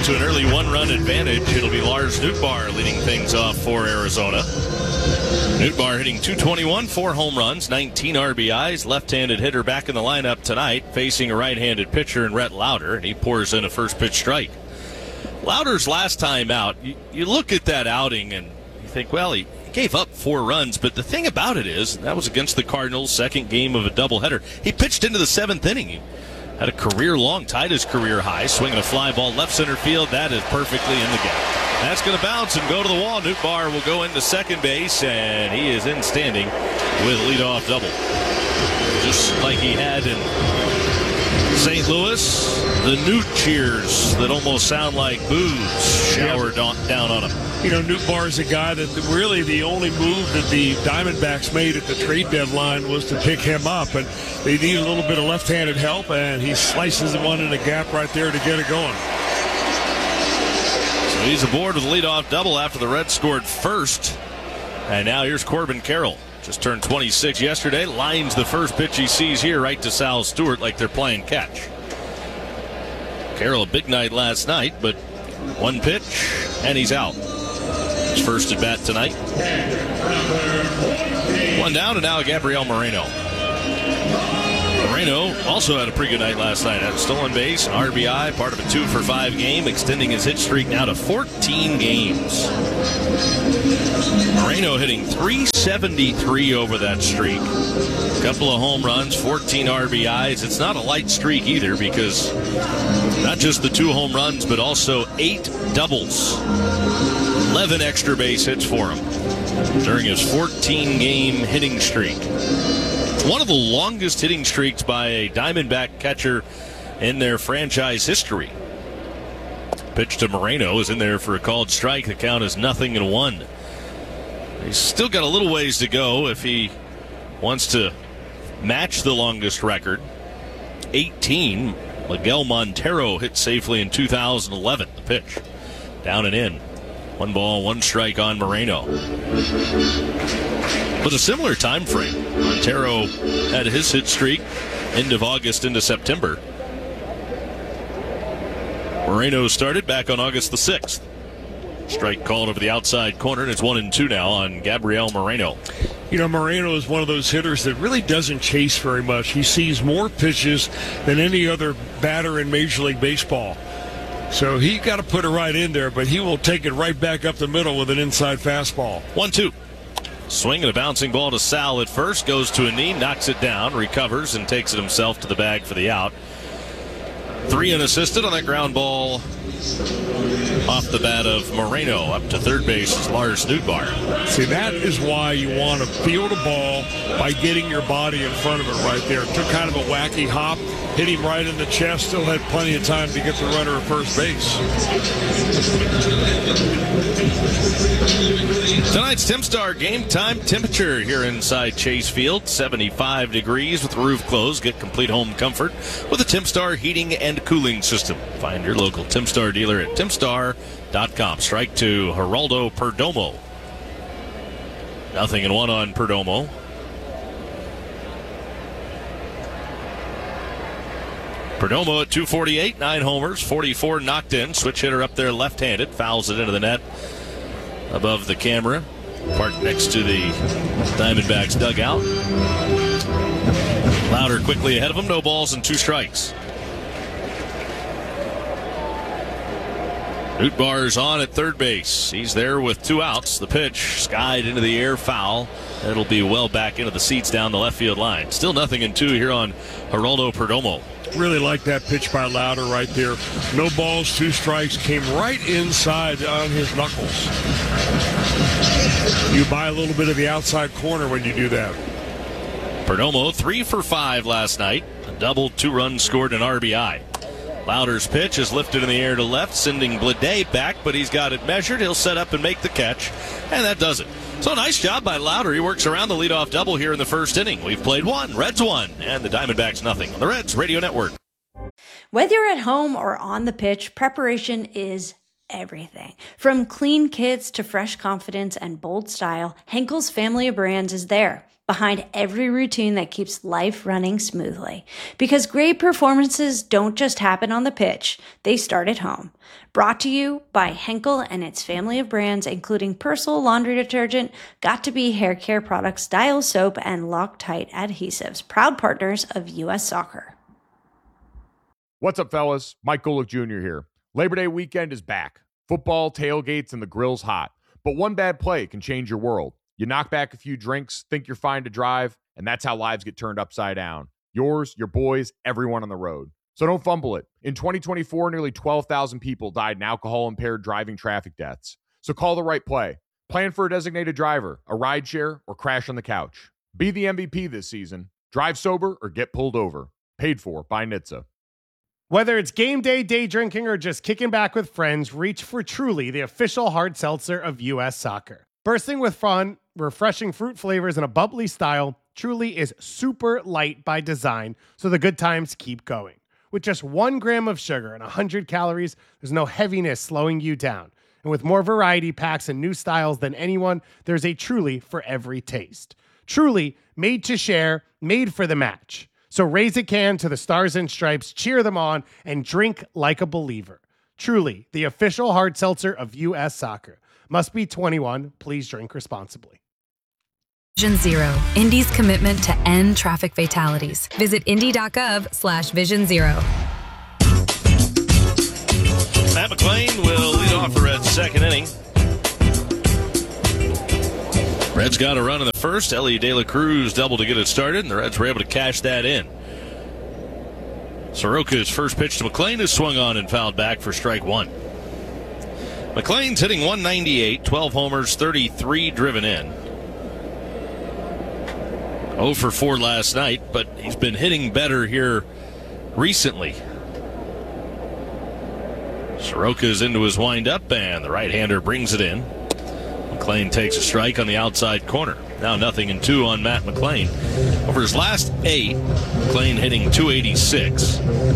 out to an early one-run advantage. It'll be Lars Nootbaar leading things off for Arizona. Nootbaar hitting .221, 4 home runs, 19 RBIs. Left-handed hitter back in the lineup tonight, facing a right-handed pitcher in Rhett Lauder, and he pours in a first-pitch strike. Lauder's last time out, you look at that outing and you think, well, he gave up 4 runs, but the thing about it is, that was against the Cardinals, second game of a doubleheader. He pitched into the 7th inning. He had a career long, tied his career high, swinging a fly ball left center field. That is perfectly in the gap. That's going to bounce and go to the wall. Nootbaar will go into second base, and he is in standing with a leadoff double. Just like he had in St. Louis, the Newt cheers that almost sound like boos showered down on him. You know, Nootbaar is a guy that really the only move that the Diamondbacks made at the trade deadline was to pick him up, and they need a little bit of left-handed help, and he slices one in the gap right there to get it going. So he's aboard with a leadoff double after the Reds scored first, and now here's Corbin Carroll. Just turned 26 yesterday, lines the first pitch he sees here right to Sal Stewart like they're playing catch. Carroll, a big night last night, but one pitch, and he's out. His first at bat tonight. One down, and now Gabriel Moreno. Moreno also had a pretty good night last night. Had a stolen base, an RBI, part of a 2-for-5 game, extending his hit streak now to 14 games. Moreno hitting .373 over that streak. A couple of home runs, 14 RBIs. It's not a light streak either, because not just the 2 home runs, but also 8 doubles. 11 extra base hits for him during his 14-game hitting streak. One of the longest hitting streaks by a Diamondback catcher in their franchise history. Pitch to Moreno is in there for a called strike. The count is 0-1. He's still got a little ways to go if he wants to match the longest record. 18. Miguel Montero hit safely in 2011. The pitch down and in. 1 ball, 1 strike on Moreno. With a similar time frame, Montero had his hit streak end of August into September. Moreno started back on August the 6th. Strike called over the outside corner, and it's 1-2 now on Gabriel Moreno. You know, Moreno is one of those hitters that really doesn't chase very much. He sees more pitches than any other batter in Major League Baseball. So he got to put it right in there, but he will take it right back up the middle with an inside fastball. 1-2. Swing and a bouncing ball to Sal at first. Goes to a knee, knocks it down, recovers, and takes it himself to the bag for the out. 3 unassisted on that ground ball off the bat of Moreno. Up to third base is Lars Nootbaar. See, that is why you want to field a ball by getting your body in front of it right there. Took kind of a wacky hop, hit him right in the chest, still had plenty of time to get the runner at first base. Tonight's TimStar game time temperature here inside Chase Field, 75 degrees with the roof closed. Get complete home comfort with a TimStar heating and cooling system. Find your local TimStar dealer at timstar.com. Strike to Geraldo Perdomo. 0-1 on Perdomo. Perdomo at .248, 9 homers, 44 knocked in. Switch hitter up there left-handed, fouls it into the net above the camera, parked next to the Diamondbacks dugout. Lauder quickly ahead of him, no balls and 2 strikes. Nootbaar's on at third base. He's there with 2 outs. The pitch skied into the air, foul. It'll be well back into the seats down the left field line. Still 0-2 here on Geraldo Perdomo. Really like that pitch by Lauder right there. No balls, 2 strikes, came right inside on his knuckles. You buy a little bit of the outside corner when you do that. Perdomo 3 for 5 last night. A double, 2 runs scored, an RBI. Lauder's pitch is lifted in the air to left, sending Bleday back, but he's got it measured. He'll set up and make the catch, and that does it. So nice job by Lauder. He works around the leadoff double here in the first inning. We've played 1, Reds 1, and the Diamondbacks nothing on the Reds Radio Network. Whether you're at home or on the pitch, preparation is everything. From clean kits to fresh confidence and bold style, Henkel's family of brands is there. behind every routine that keeps life running smoothly. Because great performances don't just happen on the pitch, they start at home. Brought to you by Henkel and its family of brands, including Persil laundry detergent, Got2b hair care products, Dial soap, and Loctite adhesives, proud partners of U.S. Soccer. What's up, fellas? Mike Golick Jr. here. Labor Day weekend is back. Football, tailgates, and the grill's hot. But one bad play can change your world. You knock back a few drinks, think you're fine to drive, and that's how lives get turned upside down. Yours, your boys, everyone on the road. So don't fumble it. In 2024, nearly 12,000 people died in alcohol-impaired driving traffic deaths. So call the right play. Plan for a designated driver, a rideshare, or crash on the couch. Be the MVP this season. Drive sober or get pulled over. Paid for by NHTSA. Whether it's game day, day drinking, or just kicking back with friends, reach for Truly, the official hard seltzer of U.S. Soccer. Bursting with fun, refreshing fruit flavors, and a bubbly style, Truly is super light by design, so the good times keep going. With just 1 gram of sugar and 100 calories, there's no heaviness slowing you down. And with more variety packs and new styles than anyone, there's a Truly for every taste. Truly, made to share, made for the match. So raise a can to the Stars and Stripes, cheer them on, and drink like a believer. Truly, the official hard seltzer of U.S. Soccer. Must be 21. Please drink responsibly. Vision Zero, Indy's commitment to end traffic fatalities. Visit indy.gov/Vision Zero. Matt McLain will lead off the Reds' second inning. Reds got a run in the first. Ellie De La Cruz double to get it started, and the Reds were able to cash that in. Soroka's first pitch to McLain is swung on and fouled back for strike one. McLain's hitting 198, 12 homers, 33 driven in. 0 for 4 last night, but he's been hitting better here recently. Soroka's into his windup, and the right-hander brings it in. McLain takes a strike on the outside corner. Now 0-2 on Matt McLain. Over his last 8, McLain hitting 286.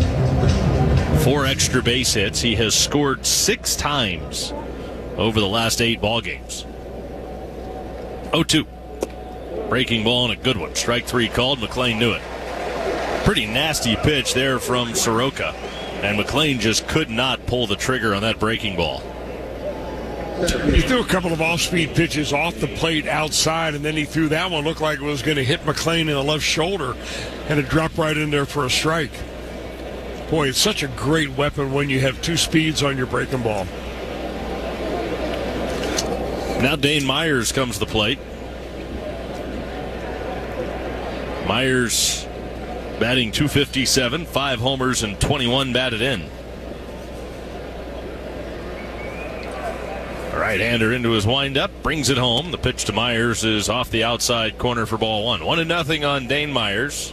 4 extra base hits. He has scored 6 times over the last 8 ball games. 0-2. Breaking ball and a good one. Strike 3 called. McLain knew it. Pretty nasty pitch there from Soroka. And McLain just could not pull the trigger on that breaking ball. He threw a couple of off-speed pitches off the plate outside, and then he threw that one. Looked like it was going to hit McLain in the left shoulder, and it dropped right in there for a strike. Boy, it's such a great weapon when you have 2 speeds on your breaking ball. Now Dane Myers comes to the plate. Myers batting .257, 5 homers and 21 batted in. Right-hander into his windup, brings it home. The pitch to Myers is off the outside corner for ball 1. 1-0 on Dane Myers.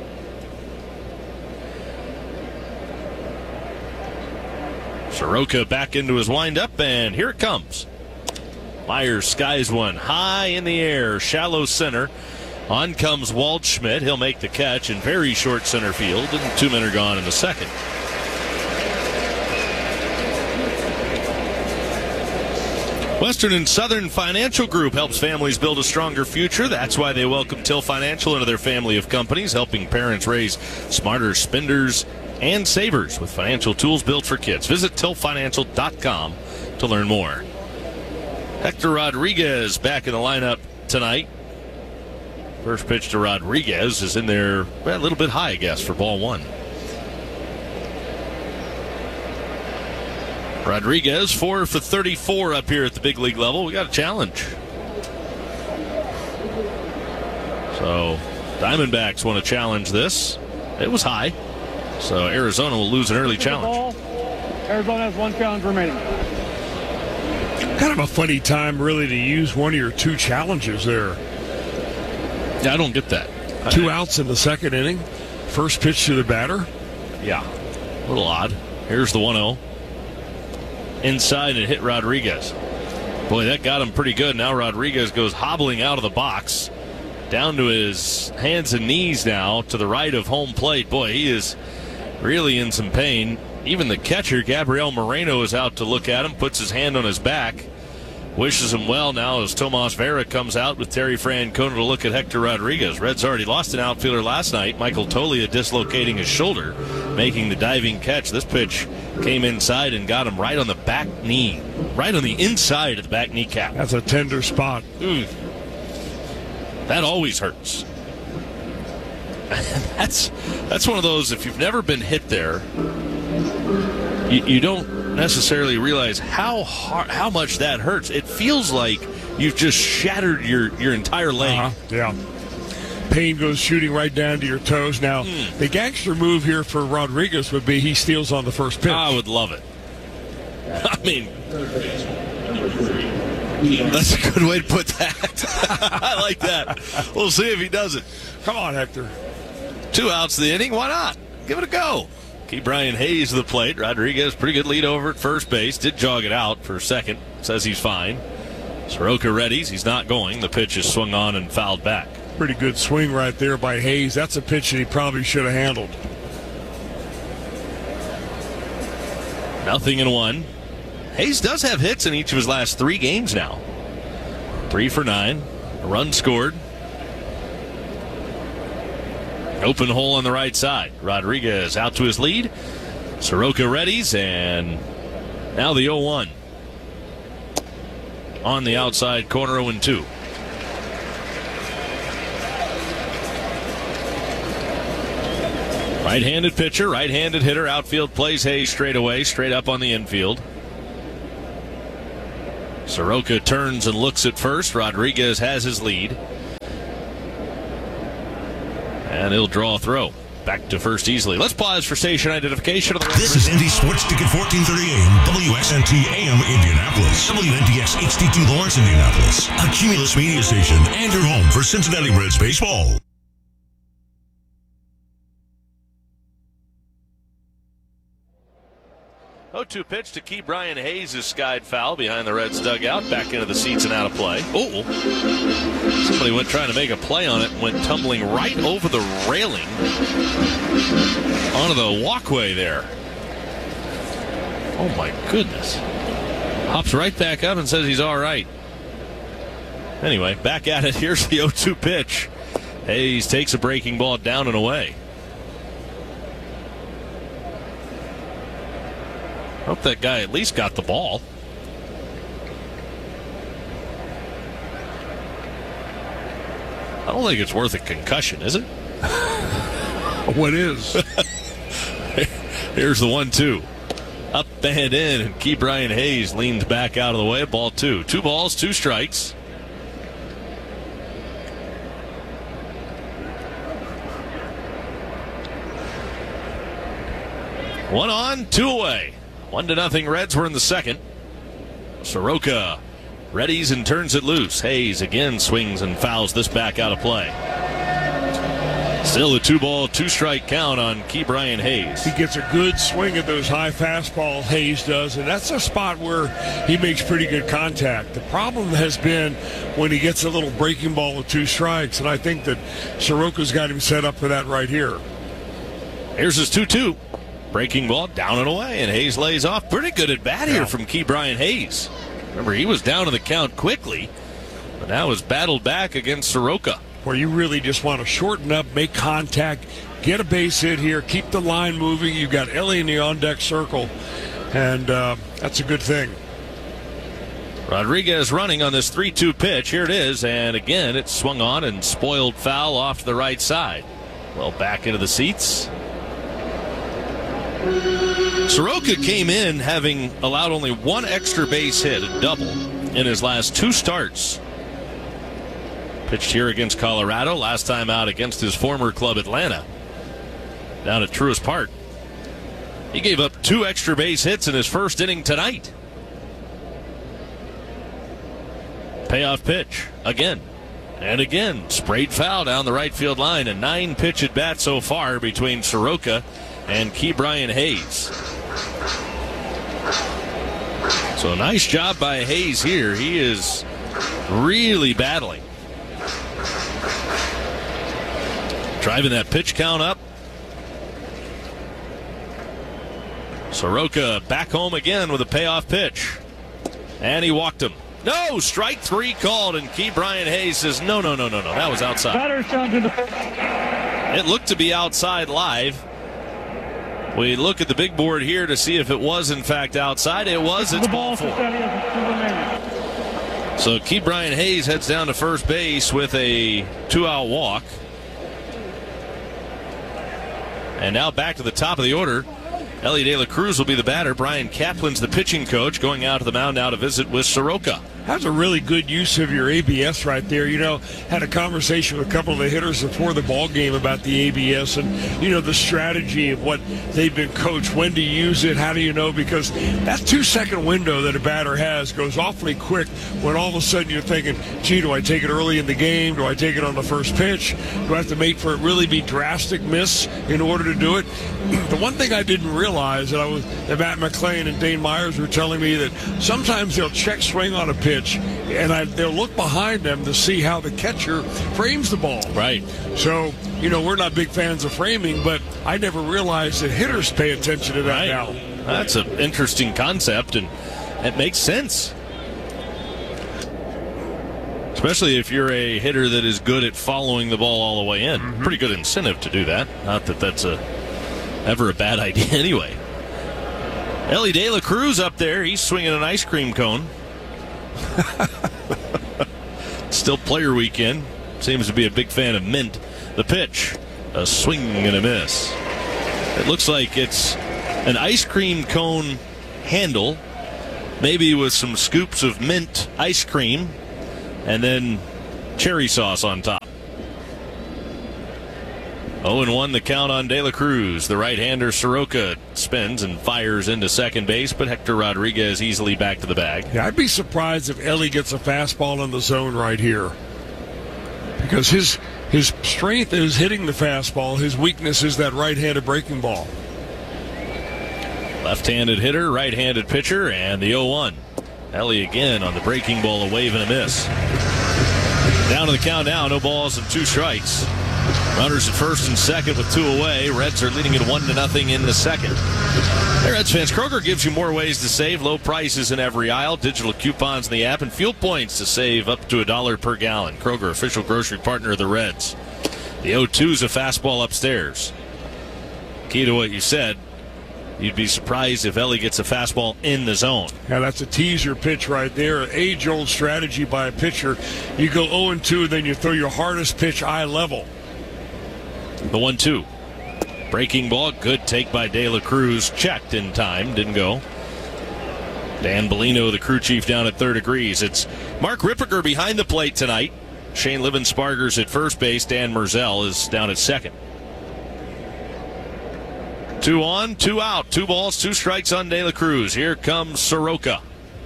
Soroka back into his windup, and here it comes. Myers skies one high in the air, shallow center. On comes Waldschmidt. He'll make the catch in very short center field, and 2 men are gone in the second. Western and Southern Financial Group helps families build a stronger future. That's why they welcome Till Financial into their family of companies, helping parents raise smarter spenders and savers with financial tools built for kids. Visit tillfinancial.com to learn more. Hector Rodriguez back in the lineup tonight. First pitch to Rodriguez is in there a little bit high, I guess, for ball 1. Rodriguez 4 for 34 up here at the big league level. We got a challenge. So Diamondbacks want to challenge this. It was high. So Arizona will lose an early challenge. Arizona has 1 challenge remaining. Kind of a funny time, really, to use one of your 2 challenges there. Yeah, I don't get that. 2 outs in the second inning. First pitch to the batter. Yeah, a little odd. Here's the 1-0. Inside and hit Rodriguez. Boy, that got him pretty good. Now Rodriguez goes hobbling out of the box. Down to his hands and knees now to the right of home plate. Boy, he is really in some pain. Even the catcher, Gabriel Moreno, is out to look at him, puts his hand on his back. wishes him well now as Tomas Vera comes out with Terry Francona to look at Hector Rodriguez. Reds already lost an outfielder last night. Michael Tolia dislocating his shoulder, making the diving catch. This pitch came inside and got him right on the back knee, right on the inside of the back kneecap. That's a tender spot. That always hurts. That's one of those, if you've never been hit there, you don't necessarily realize how much that hurts. It feels like you've just shattered your entire leg. Yeah. Pain goes shooting right down to your toes. Now, the gangster move here for Rodriguez would be he steals on the first pitch. I would love it. I mean, that's a good way to put that. I like that. We'll see if he does it. Come on, Hector. 2 outs the inning. Why not? Give it a go. Keep Brian Hayes to the plate. Rodriguez, pretty good lead over at first base. Did jog it out for second. Says he's fine. Soroka readies. He's not going. The pitch is swung on and fouled back. Pretty good swing right there by Hayes. That's a pitch that he probably should have handled. 0-1. Hayes does have hits in each of his last 3 games now. 3 for 9. A run scored. Open hole on the right side. Rodriguez out to his lead. Soroka readies, and now the 0-1. On the outside corner, 0-2. Right-handed pitcher, right-handed hitter. Outfield plays Hayes straight away, straight up on the infield. Soroka turns and looks at first. Rodriguez has his lead. And he'll draw a throw. Back to first easily. Let's pause for station identification. Of the This is Indy Sports Ticket 1430 AM, WXNT AM Indianapolis, WNDX HD2 Lawrence, Indianapolis, a Cumulus media station, and your home for Cincinnati Reds baseball. Oh, 0-2 pitch to keep Brian Hayes is skied foul behind the Reds dugout. Back into the seats and out of play. Oh, somebody went trying to make a play on it and went tumbling right over the railing onto the walkway there. Oh, my goodness. Hops right back up and says he's all right. Anyway, back at it. Here's the 0-2 pitch. Hayes takes a breaking ball down and away. Hope that guy at least got the ball. I don't think it's worth a concussion, is it? What is? Here's the 1-2. Up and in, and Key Brian Hayes leans back out of the way. Ball 2. 2 balls, 2 strikes. One on, 2 away. 1-0 Reds. We're in the second. Soroka readies and turns it loose. Hayes again swings and fouls this back out of play. Still a 2-ball, 2-strike count on Key Brian Hayes. He gets a good swing at those high fastball, Hayes does, and that's a spot where he makes pretty good contact. The problem has been when he gets a little breaking ball with 2 strikes, and I think that Soroka's got him set up for that right here. Here's his 2-2. Breaking ball down and away, and Hayes lays off. Pretty good at bat here from Key Brian Hayes. Remember, he was down to the count quickly, but now has battled back against Soroka. Where you really just want to shorten up, make contact, get a base hit here, keep the line moving. You've got Ellie in the on-deck circle, and that's a good thing. Rodriguez running on this 3-2 pitch. Here it is, and again, it's swung on and spoiled foul off to the right side. Well, back into the seats. Soroka came in having allowed only 1 extra base hit, a double, in his last 2 starts. Pitched here against Colorado, last time out against his former club Atlanta, down at Truist Park. He gave up 2 extra base hits in his first inning tonight. Payoff pitch, again and again. Sprayed foul down the right field line. A 9-pitch at bat so far between Soroka and Key Brian Hayes. So nice job by Hayes here. He is really battling. Driving that pitch count up. Soroka back home again with a payoff pitch. And he walked him. No, strike 3 called, and Ke'Bryan Hayes says, no, that was outside. Batter shot to the first. It looked to be outside live. We look at the big board here to see if it was, in fact, outside. It was. It's ball 4. So Ke'Bryan Hayes heads down to first base with a 2-out walk. And now back to the top of the order. Elly De La Cruz will be the batter. Brian Kaplan's the pitching coach, going out to the mound now to visit with Soroka. That's a really good use of your ABS right there. Had a conversation with a couple of the hitters before the ball game about the ABS and, the strategy of what they've been coached, when to use it, how do you know? Because that 2-second window that a batter has goes awfully quick when all of a sudden you're thinking, gee, do I take it early in the game? Do I take it on the first pitch? Do I have to make for it really be drastic miss in order to do it? The one thing I didn't realize that Matt McClain and Dane Myers were telling me that sometimes they'll check swing on a pitch and they'll look behind them to see how the catcher frames the ball. Right. So, we're not big fans of framing, but I never realized that hitters pay attention to that now. That's an interesting concept, and it makes sense. Especially if you're a hitter that is good at following the ball all the way in. Mm-hmm. Pretty good incentive to do that. Not that that's ever a bad idea anyway. Elly De La Cruz up there. He's swinging an ice cream cone. Still player weekend. Seems to be a big fan of mint. The pitch, a swing and a miss. It looks like it's an ice cream cone handle, maybe with some scoops of mint ice cream, and then cherry sauce on top. 0-1 the count on De La Cruz. The right-hander Soroka spins and fires into second base, but Hector Rodriguez easily back to the bag. Yeah, I'd be surprised if Elly gets a fastball in the zone right here, because his strength is hitting the fastball. His weakness is that right-handed breaking ball. Left-handed hitter, right-handed pitcher, and the 0-1. Elly again on the breaking ball, a wave and a miss. Down to the count now, no balls and 2 strikes. Runners at first and second with 2 away. Reds are leading it 1-0 in the second. Hey, Reds fans, Kroger gives you more ways to save. Low prices in every aisle, digital coupons in the app, and fuel points to save up to $1 per gallon. Kroger, official grocery partner of the Reds. The 0-2 is a fastball upstairs. Key to what you said, you'd be surprised if Elly gets a fastball in the zone. Yeah, that's a teaser pitch right there. An age-old strategy by a pitcher. You go 0-2, then you throw your hardest pitch eye level. The 1-2. Breaking ball, good take by De La Cruz. Checked in time, didn't go. Dan Bellino, the crew chief, down at third, agrees. It's Mark Ripperger behind the plate tonight. Shane Livensparger's at first base. Dan Merzel is down at second. 2 on, 2 out. 2 balls, 2 strikes on De La Cruz. Here comes Soroka.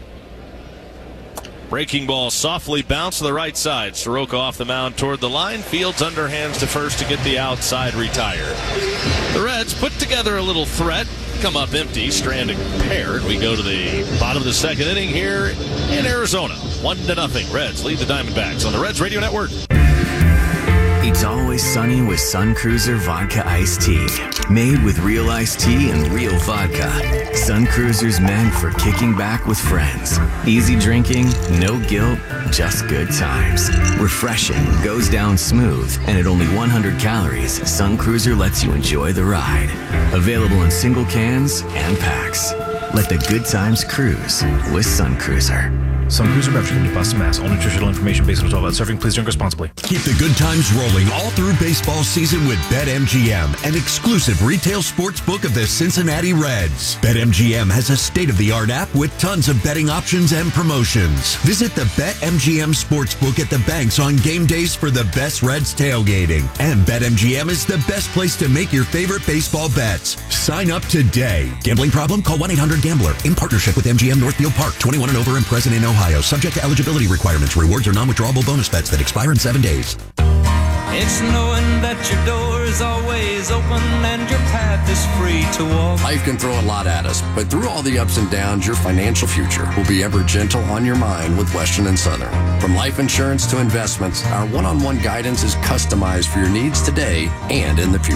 Breaking ball softly bounced to the right side. Soroka off the mound toward the line. Fields underhands to first to get the outside retired. The Reds put together a little threat. Come up empty. Strand paired. We go to the bottom of the second inning here in Arizona. 1-0. Reds lead the Diamondbacks on the Reds Radio Network. It's always sunny with Sun Cruiser Vodka Iced Tea. Made with real iced tea and real vodka. Sun Cruiser's meant for kicking back with friends. Easy drinking, no guilt, just good times. Refreshing, goes down smooth, and at only 100 calories, Sun Cruiser lets you enjoy the ride. Available in single cans and packs. Let the good times cruise with Sun Cruiser. Sun Cruiser beverage company, Boston, Mass. All nutritional information based on 12 hours serving. Please drink responsibly. Keep the good times rolling all through baseball season with BetMGM, an exclusive retail sports book of the Cincinnati Reds. BetMGM has a state-of-the-art app with tons of betting options and promotions. Visit the BetMGM Sportsbook at the banks on game days for the best Reds tailgating. And BetMGM is the best place to make your favorite baseball bets. Sign up today. Gambling problem? Call 1-800-GAMBLER. In partnership with MGM Northfield Park. 21 and over and present in Ohio. Subject to eligibility requirements. Rewards are non-withdrawable bonus bets that expire in 7 days. It's knowing that your door is always open and your path is free to walk. Life can throw a lot at us, but through all the ups and downs, your financial future will be ever gentle on your mind with Western and Southern. From life insurance to investments, our one-on-one guidance is customized for your needs today and in the future.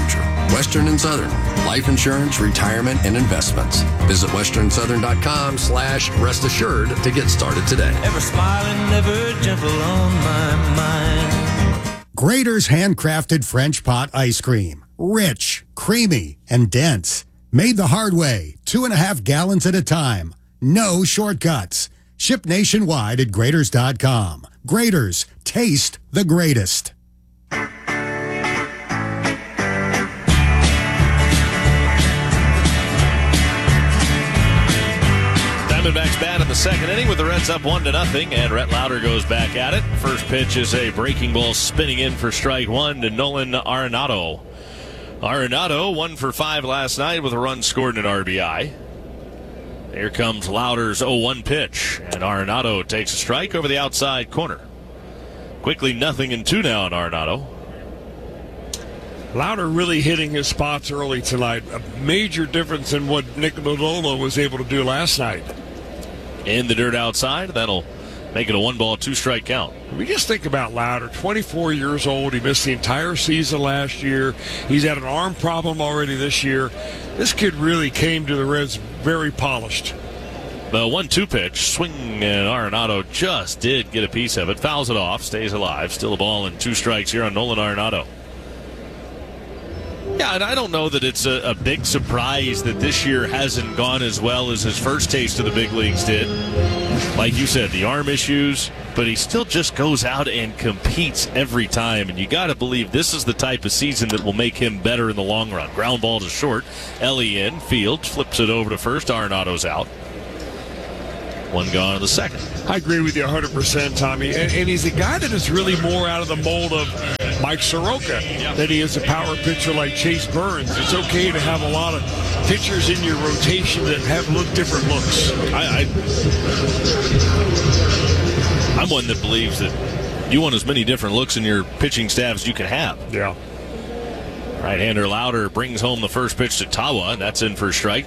Western and Southern, life insurance, retirement, and investments. Visit westernsouthern.com/rest assured to get started today. Ever smiling, ever gentle on my mind. Graeter's handcrafted French pot ice cream. Rich, creamy, and dense. Made the hard way, 2.5 gallons at a time. No shortcuts. Ship nationwide at Graeters.com. Graeter's, taste the greatest. Diamondbacks bat in the second inning with the Reds up 1-0, and Rhett Lauder goes back at it. First pitch is a breaking ball spinning in for strike one to Nolan Arenado. Arenado 1 for 5 last night with a run scored and an RBI. Here comes Lauder's 0-1 pitch, and Arenado takes a strike over the outside corner. Quickly 0-2 now on Arenado. Lauder really hitting his spots early tonight. A major difference in what Nick Lodolo was able to do last night. In the dirt outside, that'll make it a 1-ball, 2-strike count. We just think about Lauder, 24 years old. He missed the entire season last year. He's had an arm problem already this year. This kid really came to the Reds very polished. The 1-2 pitch, swing, and Arenado just did get a piece of it. Fouls it off, stays alive. Still a ball and 2 strikes here on Nolan Arenado. Yeah, and I don't know that it's a big surprise that this year hasn't gone as well as his first taste of the big leagues did. Like you said, the arm issues, but he still just goes out and competes every time. And you got to believe this is the type of season that will make him better in the long run. Ground ball to short. Ellie in. Fields flips it over to first. Arenado's out. 1 gone in the second. I agree with you 100%, Tommy. And he's a guy that is really more out of the mold of Mike Soroka than he is a power pitcher like Chase Burns. It's okay to have a lot of pitchers in your rotation that have different looks. I'm one that believes that you want as many different looks in your pitching staff as you can have. Yeah. Right-hander Lauder brings home the first pitch to Tawa, and that's in for a strike.